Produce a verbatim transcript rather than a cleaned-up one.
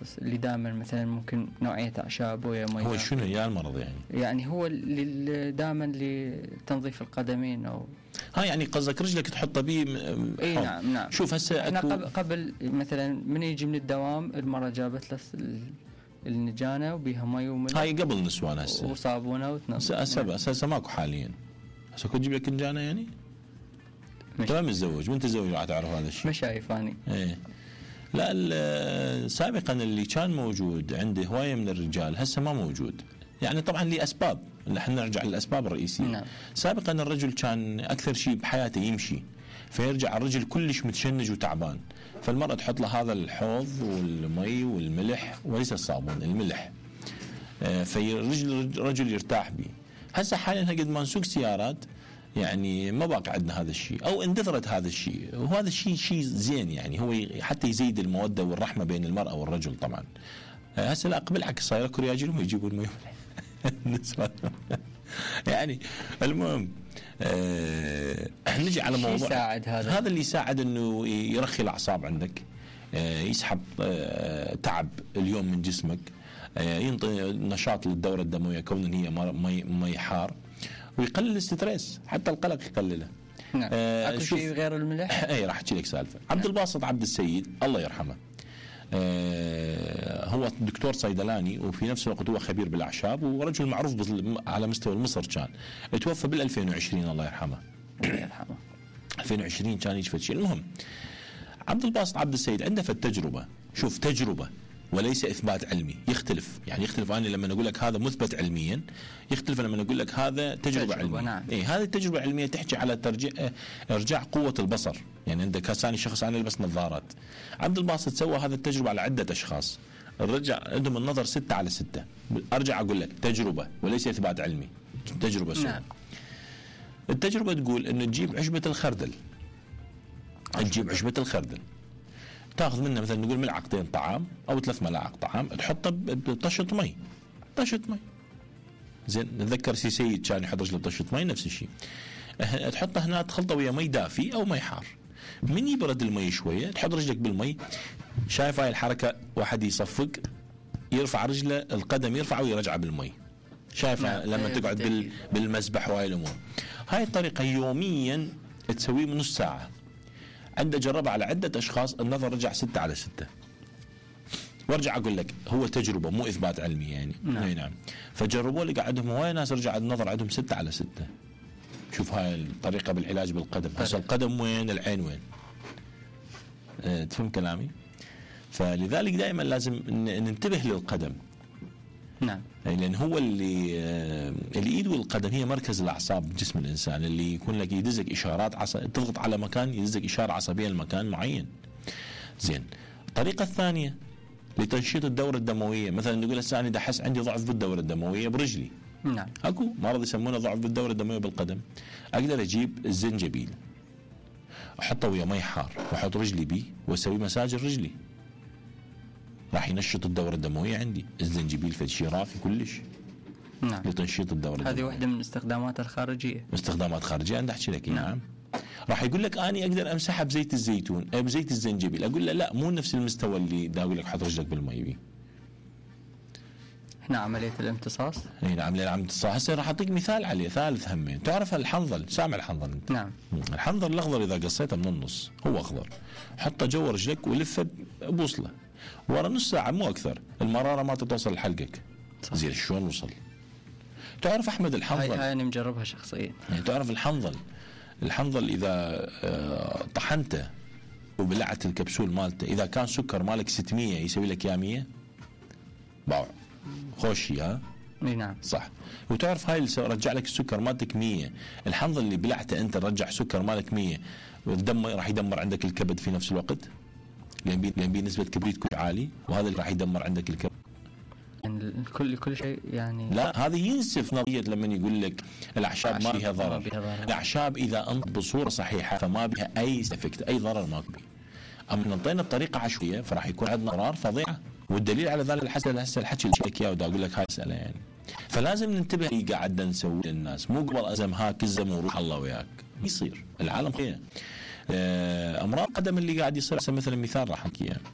ديرماتوس اللي دائما مثلا ممكن نوعية أعشاب ويا مياه. هو شنو يا المرض يعني؟ يعني هو اللي دائما لتنظيف القدمين أو ها يعني قصدك رجلك تحطه بيه. اي نعم نعم. شوف هسه احنا قبل, قبل مثلا من يجي من الدوام المرة جابت له النجانة وبيها مي وملح. هاي قبل نسوان هسه وصابونة وتنظف. هسه هسه ماكو حاليا. هسه كنت تجيب لك نجانة يعني؟ انت ما متزوج وانت تزوج راح تعرف هذا الشيء. ما شايف اني. ايه لا سابقا اللي كان موجود عنده هواية من الرجال هسه ما موجود. يعني طبعا لأسباب، نحن نرجع للأسباب الرئيسية. نعم. سابقا الرجل كان أكثر شيء بحياته يمشي، فيرجع الرجل كلش متشنج وتعبان، فالمرأة تحط له هذا الحوض والمي والملح وليس الصابون، الملح، فالرجل الرجل يرتاح به. هسه حاليا قد ما نسوق سيارات يعني ما باقي عندنا هذا الشيء أو اندثرت هذا الشيء، وهذا الشيء شيء زين يعني هو حتى يزيد المودة والرحمة بين المرأة والرجل. طبعا هسه لا بالعكس صاير كل رجالهم يجيبوا المي يعني المهم آه نجي على موضوع هذا هذا اللي يساعد انه يرخي الاعصاب عندك، آه يسحب آه تعب اليوم من جسمك، آه ينطي نشاط للدوره الدمويه كون هي مي مي حار، ويقلل الاسترس حتى القلق يقلله. نعم. آه اكو شيء غير الملح؟ اي راح احكي لك سالفه. عبد الباسط عبد السيد الله يرحمه آه هو دكتور صيدلاني وفي نفس الوقت هو خبير بالاعشاب ورجل معروف على مستوى مصر. كان توفى بال ألفين وعشرين الله يرحمه. الله يرحمه. ألفين وعشرين كان يشفى شيء. المهم عبد الباسط عبد السيد عنده التجربه، شوف تجربه وليس اثبات علمي، يختلف يعني يختلف عني لما اقول لك هذا مثبت علميا، يختلف لما اقول لك هذا تجربه, تجربة علميه. نعم. اي هذه التجربه العلميه تحكي على ترجيع ارجاع قوه البصر، يعني عندك هساني شخص انا يلبس نظارات، عبد الباسط سوى هذا التجربه على عده اشخاص، الرجع عندهم النظر ستة على ستة. ارجع اقول لك تجربه وليس اثبات علمي، تجربه سوى. نعم. التجربه تقول انه تجيب عشبه الخردل، تجيب عشبه الخردل تاخذ منها مثلا نقول ملعقتين طعام او ثلاث ملاعق طعام، تحطها بطشه مي، طشه مي زين. نتذكر سي سيد كان يحط رجله بطشه مي نفس الشيء، تحطها هنا تخلطه ويا مي دافي او مي حار، من يبرد المي شويه تحط رجلك بالمي. شايف هاي الحركه واحد يصفق يرفع رجله القدم يرفعه ويرجعه بالمي، شايف لما تقعد بال بالمسبح وهاي الامور. هاي الطريقه يوميا تسويه من نص ساعه. عنده جربها على عدة أشخاص النظر رجع ستة على ستة. وارجع أقول لك هو تجربة مو إثبات علمي يعني. نعم. نعم. فجربوا لك عندهم هواي ناس رجع النظر عندهم ستة على ستة. شوف هاي الطريقة بالعلاج بالقدم. هسه القدم وين العين وين؟ أه تفهم كلامي؟ فلذلك دائما لازم ننتبه للقدم. نعم. لأن هو اللي آه الإيد والقدم هي مركز الأعصاب بجسم الإنسان، اللي يكون لك يدزك إشارات عصب، تضغط على مكان يدزك إشارة عصبية لمكان معين. زين. الطريقة الثانية لتنشيط الدورة الدموية، مثلا نقول هسه أنا إذا أحس عندي ضعف بالدورة الدموية برجلي. نعم. أكو مرض يسمونه ضعف بالدورة الدموية بالقدم، أقدر أجيب الزنجبيل أحطه ويا مي حار وأحط رجلي بيه وأسوي مساج رجلي، راح ينشط الدورة الدموية عندي. الزنجبيل في شيء رافي كلش. نعم. لتنشيط الدورة الدموية. هذه واحدة من استخدامات الخارجية. استخدامات خارجية أنا أحكي لك. نعم. نعم. راح يقول لك أنا أقدر أمسحها بزيت الزيتون أو بزيت الزنجبيل، أقول له لا مو نفس المستوى اللي دا أقول لك حط رجلك بالمي بيه. هنا عملية الامتصاص. هنا عملية الامتصاص. هسه راح أعطيك مثال عليه ثالث همين. تعرف الحنظل، سامع الحنظل أنت؟ نعم. الحنظل الأخضر إذا قصيته من النص هو أخضر، حطه جوا رجلك ولفه بوصلة، ورا نص ساعة مو أكثر المرارة ما توصل لحلقك. زين شلون وصل؟ تعرف أحمد الحنظل؟ هاي, هاي أنا مجربها شخصيا. يعني تعرف الحنظل، الحنظل إذا طحنته وبلعت الكبسول مالته، إذا كان سكر مالك ستمية يسوي لك يا مية باع خوشي. ها نعم صح. وتعرف هاي اللي رجع لك السكر مالتك مية، الحنظل اللي بلعته أنت رجع سكر مالك مية، والدم راح يدمر عندك الكبد في نفس الوقت، لأن بي لأن بي نسبة كبريت عالي، وهذا اللي راح يدمر عندك الكبد. يعني كل كل شيء يعني لا هذا ينسف نظرية لما يقول لك الأعشاب ما بها ضرر. الأعشاب إذا أنت بصورة صحيحة فما بها أي افكت، أي ضرر ما بها. أما نعطينا الطريقة عشوائية فراح يكون عندنا ضرر فظيعة، والدليل على ذلك الحسن هسه الحكي اللي لك اياه ودا اقول لك هاي المسألة يعني. فلازم ننتبه اللي قاعد نسوي للناس، مو قبل أزم هاك الزم وروح الله وياك يصير العالم خير. أمراض القدم اللي قاعد يصير مثلا مثال راح أحكي